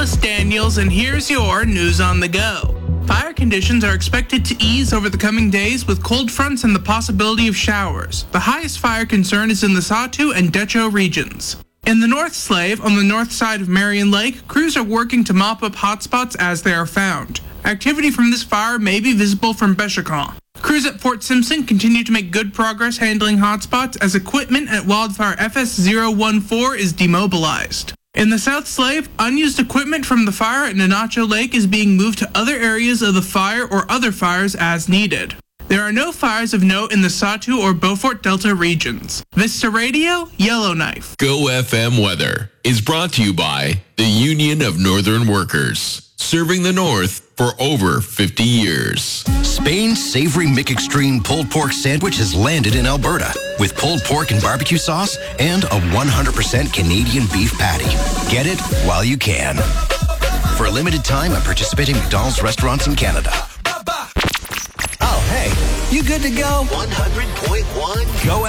Alice Daniels, and here's your news on the go. Fire conditions are expected to ease over the coming days with cold fronts and the possibility of showers. The highest fire concern is in the Sahtu and Decho regions. In the North Slave, on the north side of Marion Lake, crews are working to mop up hotspots as they are found. Activity from this fire may be visible from Bechucan. Crews at Fort Simpson continue to make good progress handling hotspots as equipment at Wildfire FS014 is demobilized. In the South Slave, unused equipment from the fire at Nanacho Lake is being moved to other areas of the fire or other fires as needed. There are no fires of note in the Sahtu or Beaufort Delta regions. Vista Radio, Yellowknife. Go FM weather is brought to you by the Union of Northern Workers, serving the North for over 50 years. Spain's savory McExtreme pulled pork sandwich has landed in Alberta with pulled pork and barbecue sauce and a 100% Canadian beef patty. Get it while you can. For a limited time at participating McDonald's restaurants in Canada. Oh, hey, you good to go? 100.1 Go